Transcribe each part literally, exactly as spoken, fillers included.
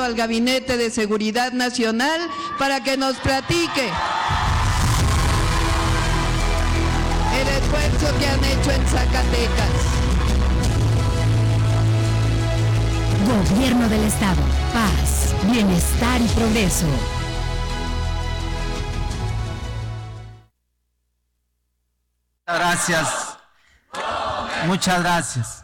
al Gabinete de Seguridad Nacional para que nos platique el esfuerzo que han hecho en Zacatecas. Gobierno del Estado. Paz, bienestar y progreso. Gracias. Muchas gracias.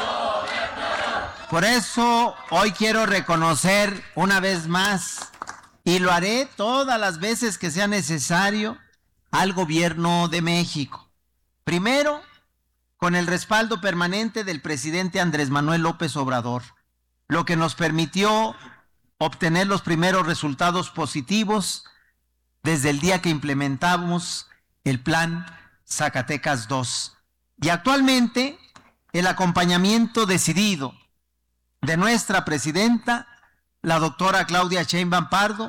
Por eso hoy quiero reconocer una vez más, y lo haré todas las veces que sea necesario, al Gobierno de México. Primero, con el respaldo permanente del presidente Andrés Manuel López Obrador, lo que nos permitió obtener los primeros resultados positivos desde el día que implementamos el Plan Zacatecas dos. Y actualmente, el acompañamiento decidido de nuestra presidenta, la doctora Claudia Sheinbaum Pardo.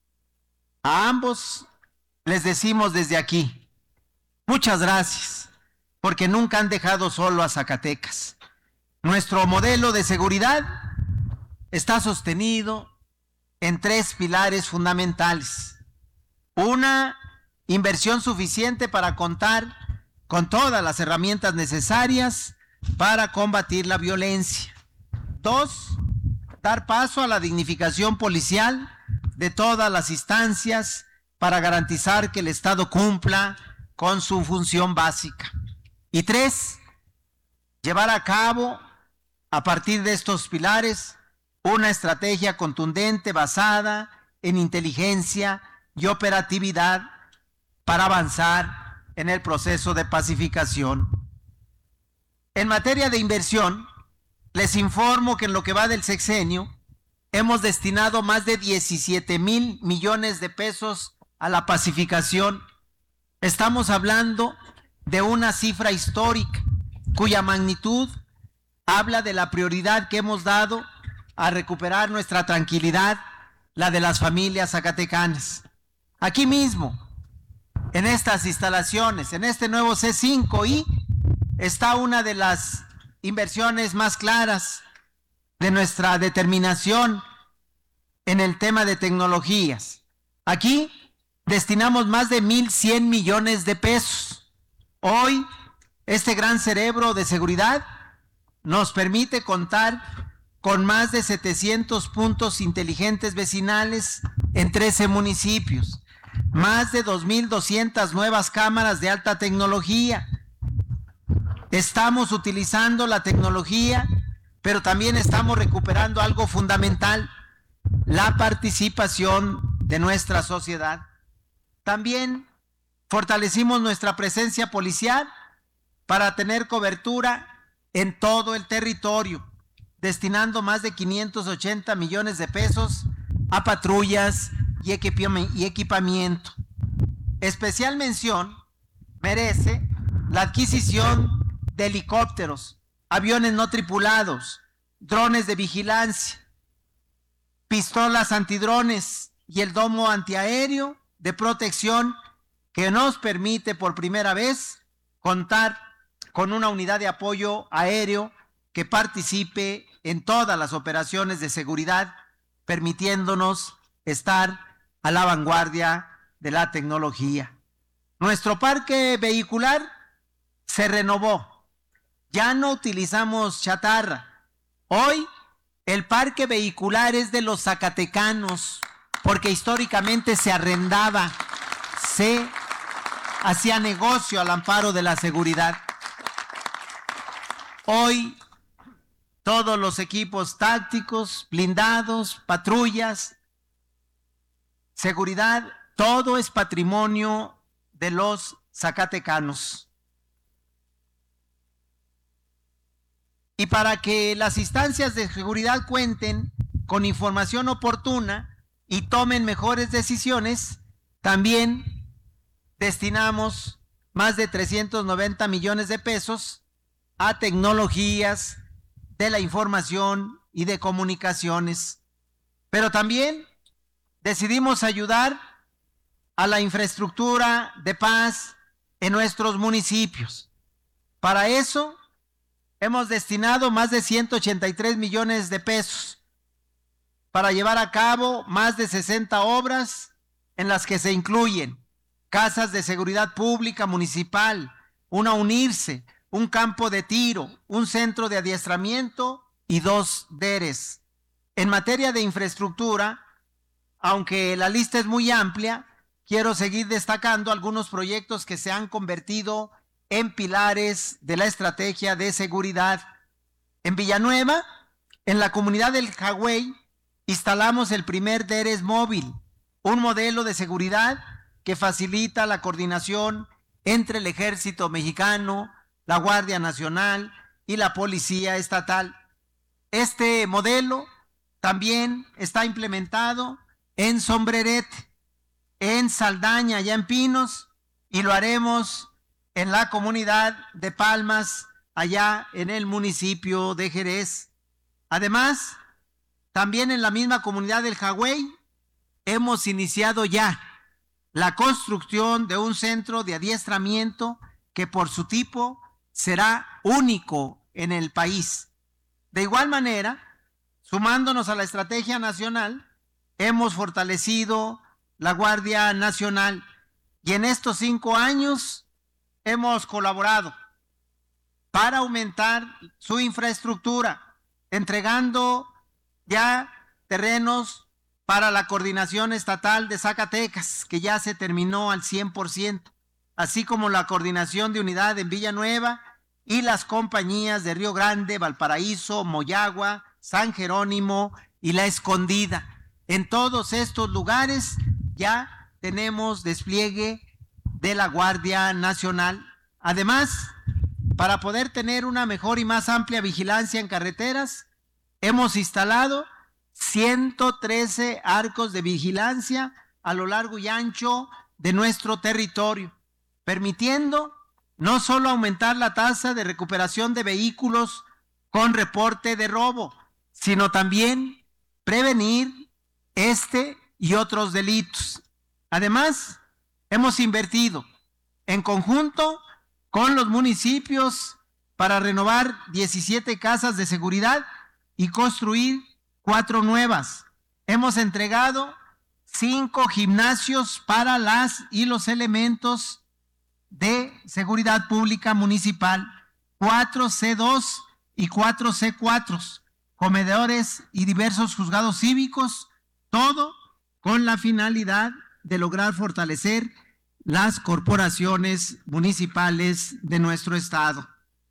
A ambos les decimos desde aquí, muchas gracias, porque nunca han dejado solo a Zacatecas. Nuestro modelo de seguridad está sostenido en tres pilares fundamentales. Una, inversión suficiente para contar con todas las herramientas necesarias para combatir la violencia. Dos, dar paso a la dignificación policial de todas las instancias para garantizar que el Estado cumpla con su función básica. Y tres, llevar a cabo, a partir de estos pilares, una estrategia contundente basada en inteligencia y operatividad para avanzar en el proceso de pacificación. En materia de inversión, les informo que en lo que va del sexenio hemos destinado más de diecisiete mil millones de pesos a la pacificación. Estamos hablando de una cifra histórica cuya magnitud habla de la prioridad que hemos dado a recuperar nuestra tranquilidad, la de las familias zacatecanas. Aquí mismo, en estas instalaciones, en este nuevo C cinco I, está una de las inversiones más claras de nuestra determinación en el tema de tecnologías. Aquí destinamos más de mil cien millones de pesos. Hoy, este gran cerebro de seguridad nos permite contar con más de setecientos puntos inteligentes vecinales en trece municipios, más de dos mil doscientas nuevas cámaras de alta tecnología. Estamos utilizando la tecnología, pero también estamos recuperando algo fundamental, la participación de nuestra sociedad. También fortalecimos nuestra presencia policial para tener cobertura en todo el territorio, destinando más de quinientos ochenta millones de pesos a patrullas y equipamiento. Especial mención merece la adquisición de helicópteros, aviones no tripulados, drones de vigilancia, pistolas antidrones y el domo antiaéreo de protección que nos permite por primera vez contar con una unidad de apoyo aéreo que participe en todas las operaciones de seguridad, permitiéndonos estar a la vanguardia de la tecnología. Nuestro parque vehicular se renovó. Ya no utilizamos chatarra. Hoy el parque vehicular es de los zacatecanos, porque históricamente se arrendaba, se hacía negocio al amparo de la seguridad. Hoy todos los equipos tácticos, blindados, patrullas, seguridad, todo es patrimonio de los zacatecanos. Y para que las instancias de seguridad cuenten con información oportuna y tomen mejores decisiones, también destinamos más de trescientos noventa millones de pesos a tecnologías de la información y de comunicaciones. Pero también decidimos ayudar a la infraestructura de paz en nuestros municipios. Para eso hemos destinado más de ciento ochenta y tres millones de pesos para llevar a cabo más de sesenta obras en las que se incluyen casas de seguridad pública municipal, una UNIRSE, un campo de tiro, un centro de adiestramiento y dos D E R Es. En materia de infraestructura, aunque la lista es muy amplia, quiero seguir destacando algunos proyectos que se han convertido en pilares de la estrategia de seguridad. En Villanueva, en la comunidad del Jagüey, instalamos el primer D E R Es móvil, un modelo de seguridad que facilita la coordinación entre el Ejército Mexicano, la Guardia Nacional y la Policía Estatal. Este modelo también está implementado en Sombrerete, en Saldaña, allá en Pinos, y lo haremos en la comunidad de Palmas, allá en el municipio de Jerez. Además, también en la misma comunidad del Jagüey, hemos iniciado ya la construcción de un centro de adiestramiento que por su tipo será único en el país. De igual manera, sumándonos a la estrategia nacional, hemos fortalecido la Guardia Nacional y en estos cinco años hemos colaborado para aumentar su infraestructura, entregando ya terrenos para la Coordinación Estatal de Zacatecas, que ya se terminó al cien por ciento, así como la Coordinación de Unidad en Villanueva y las compañías de Río Grande, Valparaíso, Moyagua, San Jerónimo y La Escondida. En todos estos lugares ya tenemos despliegue de la Guardia Nacional. Además, para poder tener una mejor y más amplia vigilancia en carreteras, hemos instalado ciento trece arcos de vigilancia a lo largo y ancho de nuestro territorio, permitiendo no solo aumentar la tasa de recuperación de vehículos con reporte de robo, sino también prevenir este y otros delitos. Además, hemos invertido en conjunto con los municipios para renovar diecisiete casas de seguridad y construir cuatro nuevas. Hemos entregado cinco gimnasios para las y los elementos de seguridad pública municipal, cuatro C dos y cuatro C cuatro, comedores y diversos juzgados cívicos, todo con la finalidad de lograr fortalecer las corporaciones municipales de nuestro estado.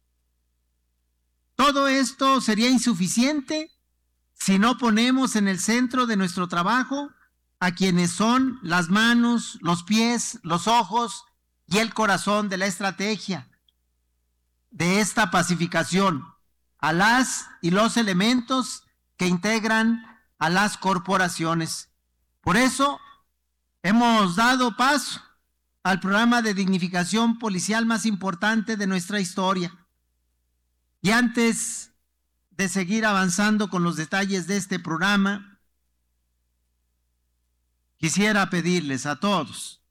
Todo esto sería insuficiente si no ponemos en el centro de nuestro trabajo a quienes son las manos, los pies, los ojos y el corazón de la estrategia de esta pacificación, a las y los elementos que integran a las corporaciones. Por eso hemos dado paso al programa de dignificación policial más importante de nuestra historia. Y antes de seguir avanzando con los detalles de este programa, quisiera pedirles a todos,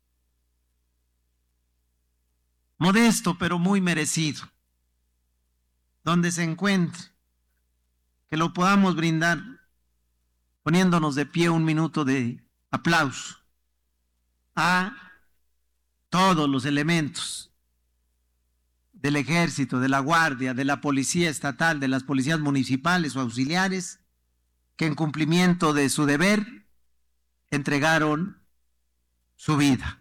modesto pero muy merecido, donde se encuentre, que lo podamos brindar poniéndonos de pie un minuto de aplauso a todos los elementos del Ejército, de la Guardia, de la Policía Estatal, de las policías municipales o auxiliares, que en cumplimiento de su deber entregaron su vida.